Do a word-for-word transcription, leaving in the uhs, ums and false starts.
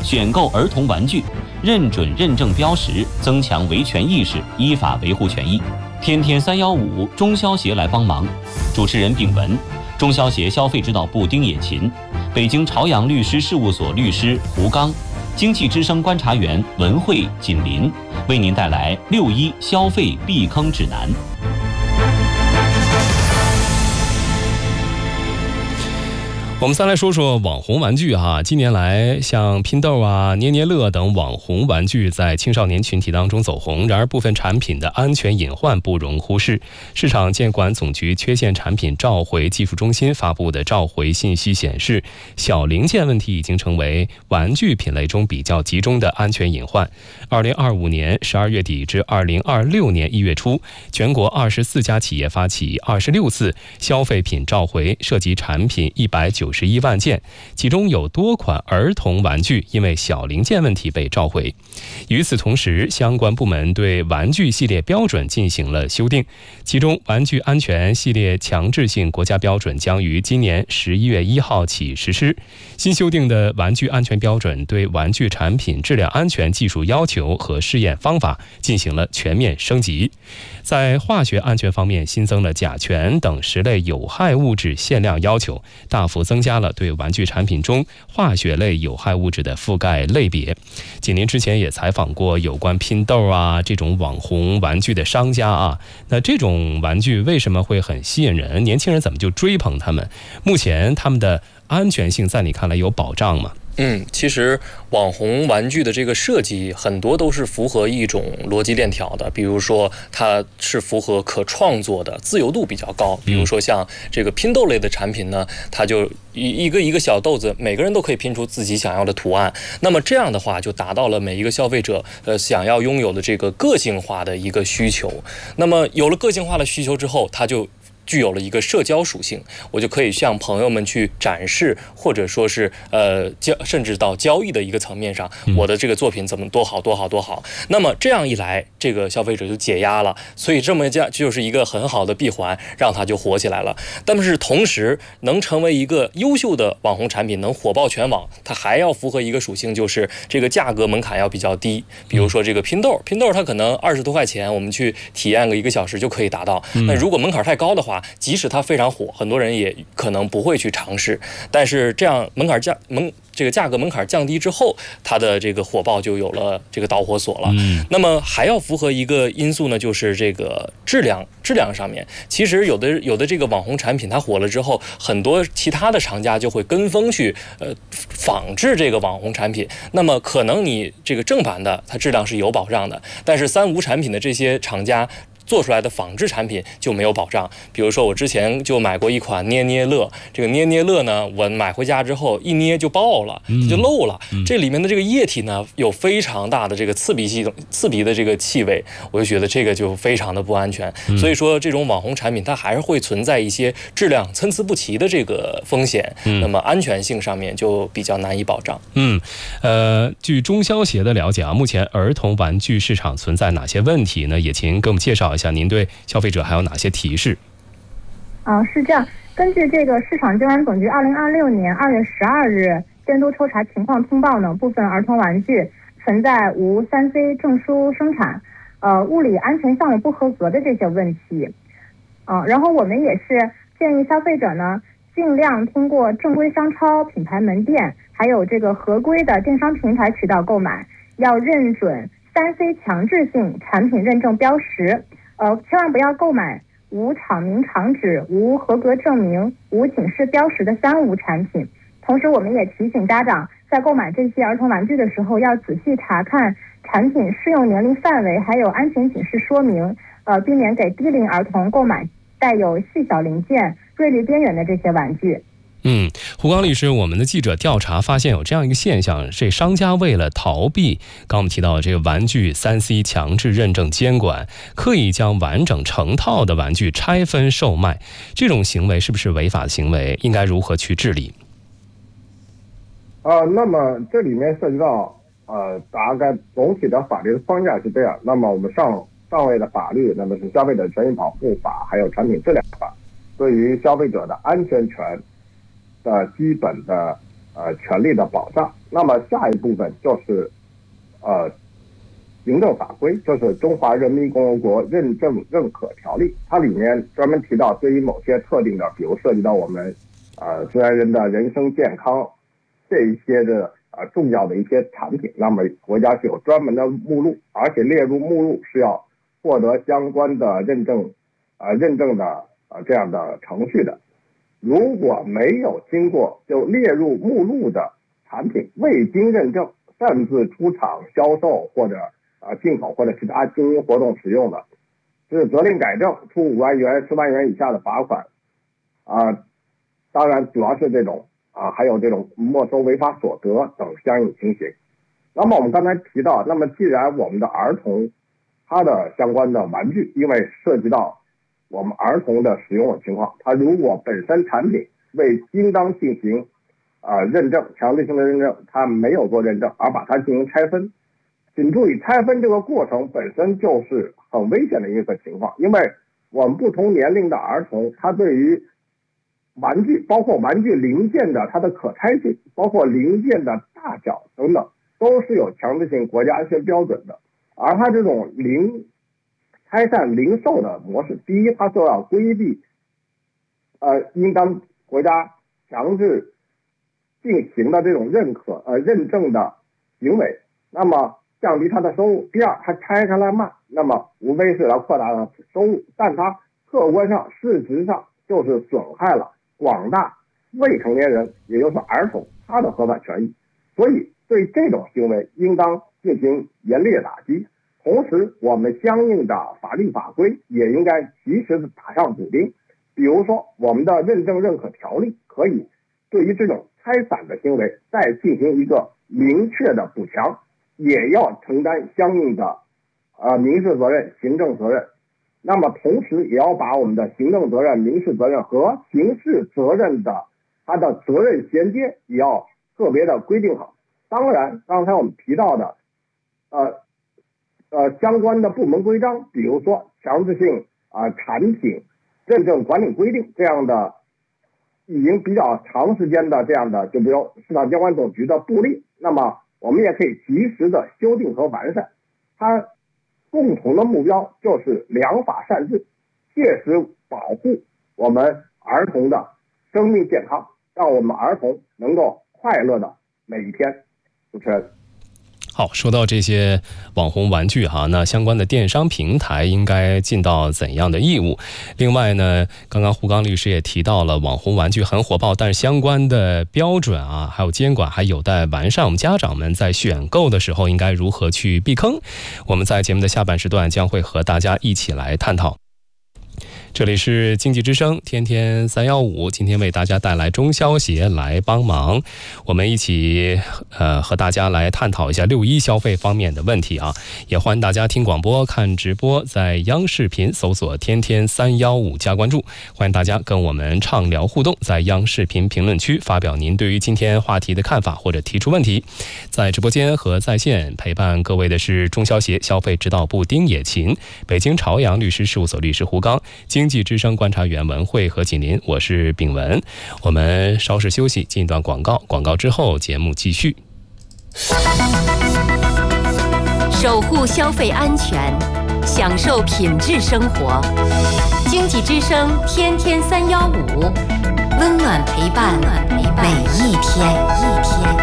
选购儿童玩具，认准认证标识，增强维权意识，依法维护权益。天天三一五，中消协来帮忙。主持人秉文，中消协消费指导部丁野琴，北京朝阳律师事务所律师胡刚，经济之声观察员文慧、锦林，为您带来六一消费避坑指南。 我们再来说说网红玩具哈。近年来，像拼豆啊、捏捏乐等网红玩具在青少年群体当中走红，然而部分产品的安全隐患不容忽视。市场监管总局缺陷产品召回技术中心发布的召回信息显示，小零件问题已经成为玩具品类中比较集中的安全隐患。二零二五年十二月底至二零二六年一月初，全国二十四家企业发起二十六次消费品召回，涉及产品一百九十一万件，其中有多款儿童玩具因为小零件问题被召回。与此同时，相关部门对玩具系列标准进行了修订，其中玩具安全系列强制性国家标准将于今年十一月一号起实施。新修订的玩具安全标准对玩具产品质量安全技术要求和试验方法进行了全面升级。在化学安全方面，新增了甲醛等十类有害物质限量要求，大幅增加了对玩具产品中化学类有害物质的覆盖类别。锦林之前也采访过有关拼豆啊这种网红玩具的商家啊，那这种玩具为什么会很吸引人？年轻人怎么就追捧他们？目前他们的安全性在你看来有保障吗？ 嗯，其实网红玩具的这个设计很多都是符合一种逻辑链条的，比如说它是符合可创作的，自由度比较高。比如说像这个拼豆类的产品呢，它就一一个一个小豆子，每个人都可以拼出自己想要的图案。那么这样的话，就达到了每一个消费者呃想要拥有的这个个性化的一个需求。那么有了个性化的需求之后，它就具有了一个社交属性，我就可以向朋友们去展示，或者说是呃交甚至到交易的一个层面上，我的这个作品怎么多好多好多好。那么这样一来，这个消费者就解压了，所以这么这样就是一个很好的闭环，让它就火起来了。但是同时能成为一个优秀的网红产品，能火爆全网，它还要符合一个属性，就是这个价格门槛要比较低。比如说这个拼豆，拼豆它可能二十多块钱，我们去体验个一个小时就可以达到。那如果门槛太高的话，即使它非常火，很多人也可能不会去尝试。但是这样门槛价门这个价格门槛降低之后，它的这个火爆就有了这个导火索了。嗯、那么还要符合一个因素呢，就是这个质量质量上面。其实有的有的这个网红产品它火了之后，很多其他的厂家就会跟风去呃仿制这个网红产品。那么可能你这个正版的它质量是有保障的，但是三无产品的这些厂家做出来的仿制产品就没有保障。比如说我之前就买过一款捏捏乐，这个捏捏乐呢，我买回家之后一捏就爆了，就漏了。嗯、这里面的这个液体呢，有非常大的这个刺鼻系统、刺鼻的这个气味，我就觉得这个就非常的不安全。嗯、所以说，这种网红产品它还是会存在一些质量参差不齐的这个风险，嗯、那么安全性上面就比较难以保障。 嗯，呃，据中消协的了解啊，目前儿童玩具市场存在哪些问题呢？也请给我们介绍一下，您对消费者还有哪些提示？ 啊，是这样。根据这个市场监管总局二零二六年二月十二日监督抽查情况通报呢，部分儿童玩具存在无三 C 证书生产、呃物理安全项目不合格的这些问题。啊、呃，然后我们也是建议消费者呢，尽量通过正规商超、品牌门店，还有这个合规的电商平台渠道购买，要认准三 C 强制性产品认证标识。呃，千万不要购买无厂名厂址、无合格证明、无警示标识的三无产品。同时，我们也提醒家长，在购买这些儿童玩具的时候，要仔细查看产品适用年龄范围，还有安全警示说明，呃，避免给低龄儿童购买带有细小零件、锐利边缘的这些玩具。 嗯，胡刚律师，我们的记者调查发现有这样一个现象，这商家为了逃避刚我们提到的这个玩具 三 C 强制认证监管，刻意将完整成套的玩具拆分售卖，这种行为是不是违法的行为？应该如何去治理？ 啊、呃，那么这里面涉及到呃，大概总体的法律的框架是这样。那么我们上上位的法律，那么是消费者权益保护法，还有产品质量法，对于消费者的安全权的基本的呃权利的保障。那么下一部分就是呃行政法规，就是《中华人民共和国认证认可条例》，它里面专门提到，对于某些特定的，比如涉及到我们呃自然人的人身健康这一些的呃重要的一些产品，那么国家是有专门的目录，而且列入目录是要获得相关的认证呃认证的呃这样的程序的。如果没有经过就列入目录的产品未经认证擅自出厂销售或者啊，进口或者其他经营活动使用的，是责令改正，处五万元、十万元以下的罚款。啊，当然主要是这种啊，还有这种没收违法所得等相应情形。那么我们刚才提到，那么既然我们的儿童他的相关的玩具，因为涉及到我们儿童的使用的情况，他如果本身产品未应当进行啊认证，强制性的认证，他没有做认证，而把它进行拆分。请注意，拆分这个过程本身就是很危险的一个情况，因为我们不同年龄的儿童，他对于玩具，包括玩具零件的它的可拆性，包括零件的大小等等，都是有强制性国家一些标准的。而它这种零拆散零售的模式，第一，它就要规避呃应当国家强制进行的这种认可呃认证的行为，那么降低它的收入。第二，它拆开来卖，那么无非是来扩大它收入，但它客观上事实上就是损害了广大未成年人，也就是儿童他的合法权益。所以对这种行为应当进行严厉的打击，同时我们相应的法律法规也应该及时的打上补丁。比如说我们的认证认可条例可以对于这种拆散的行为再进行一个明确的补强，也要承担相应的呃民事责任、行政责任。那么同时也要把我们的行政责任、民事责任和刑事责任的它的责任衔接也要个别的规定好。当然，刚才我们提到的呃呃相关的部门规章，比如说强制性啊、呃、产品认证管理规定这样的已经比较长时间的这样的，就比如市场监管总局的布令，那么我们也可以及时的修订和完善。它共同的目标就是良法善治，切实保护我们儿童的生命健康，让我们儿童能够快乐的每一天。主持人。 好，说到这些网红玩具哈，那相关的电商平台应该尽到怎样的义务？另外呢，刚刚胡刚律师也提到了网红玩具很火爆，但是相关的标准啊，还有监管还有待完善。我们家长们在选购的时候应该如何去避坑？我们在节目的下半时段将会和大家一起来探讨。这里是经济之声天天三一五，今天为大家带来中消协来帮忙，我们一起呃和大家来探讨一下六一消费方面的问题啊，也欢迎大家听广播看直播，在央视频搜索天天三一五加关注，欢迎大家跟我们畅聊互动，在央视频评论区发表您对于今天话题的看法或者提出问题。在直播间和在线陪伴各位的是中消协消费指导部丁野琴，北京朝阳律师事务所律师胡刚，经济之声观察员文慧和锦林，我是炳文。我们稍事休息，进一段广告，广告之后节目继续。 守护消费安全，享受品质生活。经济之声天天三一五，温暖陪伴每一天。